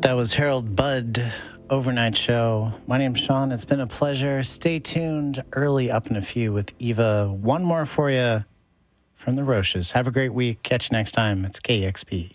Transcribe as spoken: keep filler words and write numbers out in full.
That was Harold Budd, Overnight Show. My name's Sean. It's been a pleasure. Stay tuned early up in a few with Eva. One more for you from the Roches. Have a great week. Catch you next time. It's K X P.